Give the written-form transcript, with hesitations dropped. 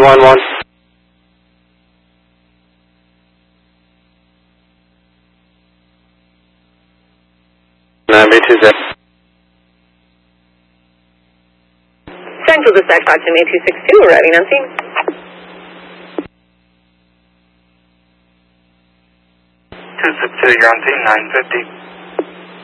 211. B2Z. Central Dispatch 528-262, arriving on scene. 262, you're on scene, 950.